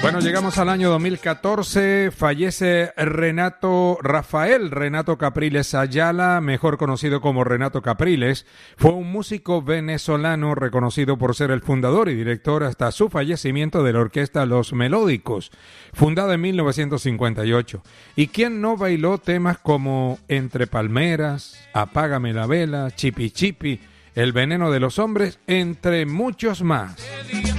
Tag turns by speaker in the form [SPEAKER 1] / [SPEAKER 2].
[SPEAKER 1] Bueno, llegamos al año 2014, fallece Rafael Renato Capriles Ayala, mejor conocido como Renato Capriles. Fue un músico venezolano reconocido por ser el fundador y director hasta su fallecimiento de la orquesta Los Melódicos, fundada en 1958. ¿Y quién no bailó temas como Entre Palmeras, Apágame la Vela, Chipi Chipi, El Veneno de los Hombres, entre muchos más?